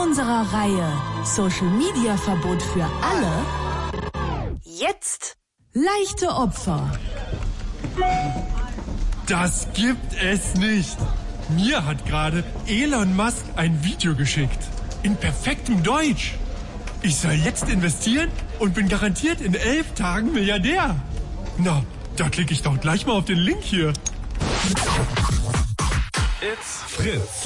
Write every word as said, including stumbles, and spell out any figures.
unserer Reihe Social Media Verbot für alle jetzt leichte Opfer. Das gibt es nicht. Mir hat gerade Elon Musk ein Video geschickt. In perfektem Deutsch. Ich soll jetzt investieren und bin garantiert in elf Tagen Milliardär. Na, da klicke ich doch gleich mal auf den Link hier. It's Fritz.